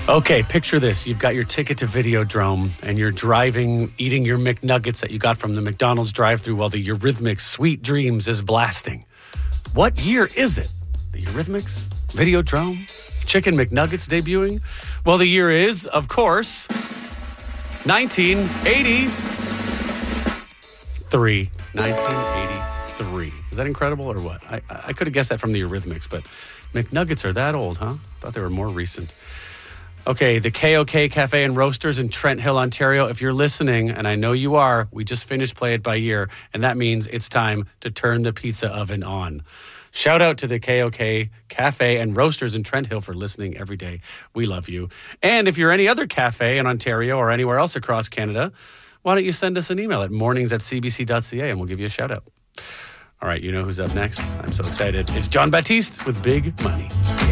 Okay, picture this. You've got your ticket to Videodrome and you're driving, eating your McNuggets that you got from the McDonald's drive-thru while the Eurythmics' Sweet Dreams is blasting. What year is it? The Eurythmics? Videodrome? Chicken McNuggets debuting? Well, the year is, of course, 1983. 1983. Is that incredible or what? I could have guessed that from the Eurythmics, but McNuggets are that old, huh? Thought they were more recent. Okay, the KOK Cafe and Roasters in Trent Hill, Ontario. If you're listening, and I know you are, we just finished Play It By Year, and that means it's time to turn the pizza oven on. Shout out to the KOK Cafe and Roasters in Trent Hill for listening every day. We love you. And if you're any other cafe in Ontario or anywhere else across Canada, why don't you send us an email at mornings@cbc.ca and we'll give you a shout out. All right, you know who's up next? I'm so excited. It's John Baptiste with Big Money.